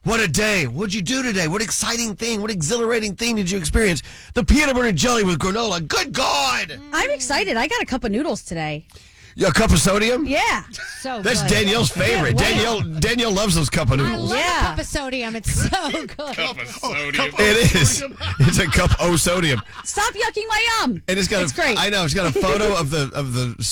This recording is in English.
What a day. What'd you do today? What exciting thing, what exhilarating thing did you experience? The peanut butter and jelly with granola. Good God. I'm excited. I got a cup of noodles today. A cup of sodium? Yeah. So That's good. Danielle's favorite. Danielle loves those cup of I noodles. love Yeah. a cup of sodium. It's so good. Cup of sodium. It is. It's a cup of sodium. Stop yucking my yum. And it's got It's great. I know, it's got a photo of the